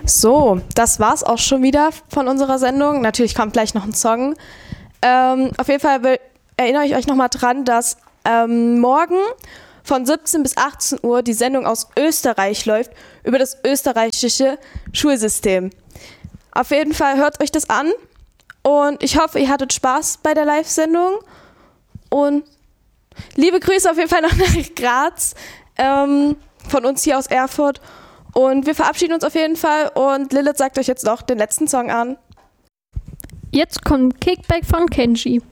So, das war's auch schon wieder von unserer Sendung. Natürlich kommt gleich noch ein Song. Auf jeden Fall erinnere ich euch nochmal dran, dass morgen von 17 bis 18 Uhr die Sendung aus Österreich läuft über das österreichische Schulsystem. Auf jeden Fall hört euch das an und ich hoffe, ihr hattet Spaß bei der Live-Sendung und liebe Grüße auf jeden Fall noch nach Graz von uns hier aus Erfurt und wir verabschieden uns auf jeden Fall und Lilith sagt euch jetzt noch den letzten Song an. Jetzt kommt Kickback von Kenji.